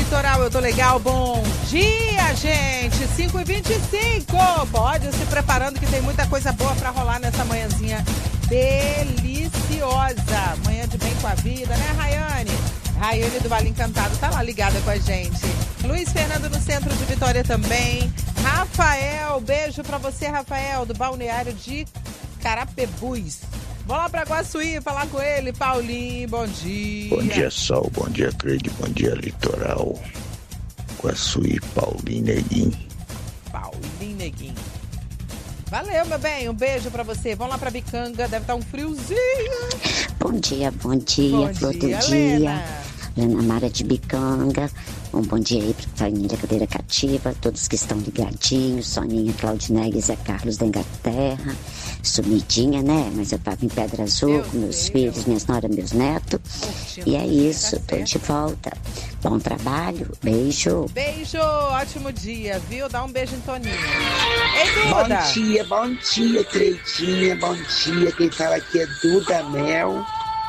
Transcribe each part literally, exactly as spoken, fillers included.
Litoral, eu tô legal, bom dia, gente, cinco e vinte e cinco, pode se preparando que tem muita coisa boa pra rolar nessa manhãzinha deliciosa, manhã de bem com a vida, né, Rayane? Rayane do Vale Encantado tá lá ligada com a gente. Luiz Fernando no centro de Vitória também. Rafael, beijo pra você, Rafael, do balneário de Carapebus. Vamos lá pra Guaçuí falar com ele, Paulinho, bom dia. Bom dia, Sol, bom dia, Cleide, bom dia, Litoral. Guaçuí, Paulinho Neguinho. Paulinho Neguinho. Valeu, meu bem, um beijo pra você. Vamos lá pra Bicanga, deve estar um friozinho. Bom dia, bom dia, bom flor dia, do Lena. dia. Ana Mara de Bicanga. Um bom dia aí para a família Cadeira Cativa, todos que estão ligadinhos, Soninha, Claudinei e Zé Carlos da Inglaterra. Sumidinha, né? Mas eu tava em Pedra Azul eu com meus sei, filhos, minha nora, meus netos. E é isso, tá tô de volta. Bom trabalho, beijo. Beijo, ótimo dia, viu? Dá um beijo em Toninho. Ei, Duda. Bom dia, bom dia, Cleitinha, bom dia. Quem fala aqui é Duda Mel.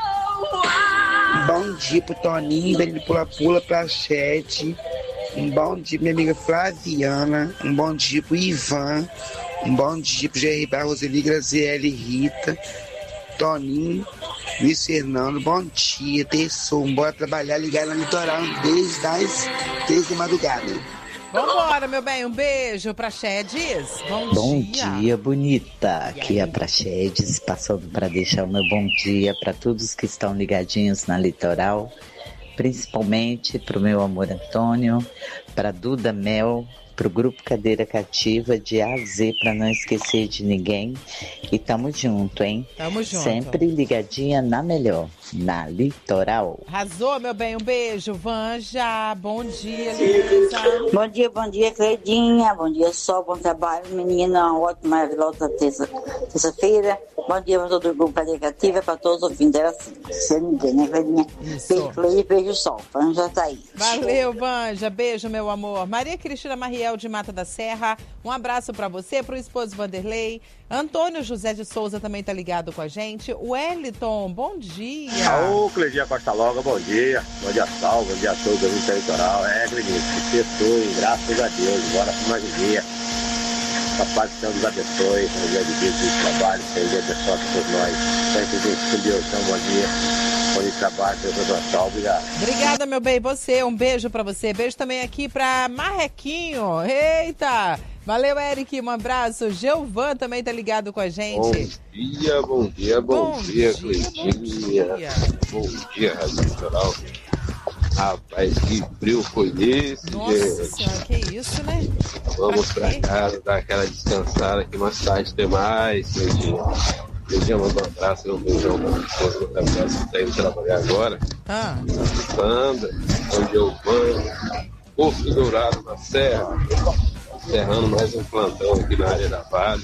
Bom dia pro Toninho, Dani Pula Pula, pra Chete. Um bom dia pra minha amiga Flaviana. Um bom dia pro Ivan. Um bom dia pro G R B, Roseli, Graziele, Rita, Toninho, Luiz Fernando. Bom dia, terçou. Bora trabalhar, ligar na Litoral desde as três da madrugada. Vambora, meu bem, um beijo pra Chedes. Bom, bom dia. Bom dia, bonita. Aqui é pra Chedes, passando para deixar o meu bom dia para todos que estão ligadinhos na Litoral, principalmente pro meu amor Antônio, pra Duda Mel, pro Grupo Cadeira Cativa de A a Z, pra não esquecer de ninguém. E tamo junto, hein? Tamo junto. Sempre ligadinha na melhor, na Litoral. Arrasou, meu bem, um beijo. Vanja, bom dia, Lisa. Bom dia, bom dia, Cleidinha. Bom dia, Sol, bom trabalho, menina. Ótima, maravilhosa terça, terça-feira. Bom dia para todo o Grupo Cadeira Cativa, para todos os ouvintes dela, sem ninguém, né, Cleidinha? Beijo, Cleide, beijo, Sol. Vanja tá aí. Valeu, Vanja. Beijo, meu amor. Maria Cristina Mariel de Mata da Serra, um abraço pra você, pro esposo Vanderlei. Antônio José de Souza também tá ligado com a gente. Wellington, bom dia. Ô, Cleidinha Costa Longa, bom dia. Bom dia, Sal, bom dia a todos do Litoral. É, Cleidinha, que pessoa, graças a Deus, bora pra mais um dia. Papai do Céu nos abençoe, um dia de vida, de trabalho, um dia de sorte por nós. Sempre com Deus, então, bom dia. Bom dia de trabalho, Deus Sal, obrigado. Obrigada, meu bem, você, um beijo pra você. Beijo também aqui pra Marrequinho. Eita! Valeu, Eric, um abraço. Geuvan também tá ligado com a gente. Bom dia, bom dia, bom, bom dia, Cleitinha. Bom dia, Rádio Litoral. Rapaz, que frio foi esse, Nossa, gente? que isso, né? Vamos pra, pra casa, dar aquela descansada, que mais tarde tem mais, Cleitinha. Cleitinha, manda um abraço e um beijão pra minha esposa, que tá indo trabalhar agora. Ah. Sandra, onde eu vou, Porto Dourado, na Serra. Encerrando mais um plantão aqui na área da Vale.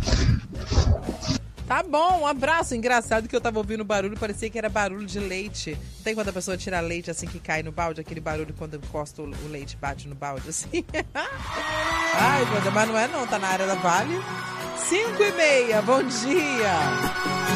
Tá bom, um abraço. Engraçado que eu tava ouvindo barulho, parecia que era barulho de leite. Tem quando a pessoa tira leite assim que cai no balde, aquele barulho quando encosta o leite, bate no balde assim. Ai, mas não é não, tá na área da Vale. Cinco e meia, bom dia.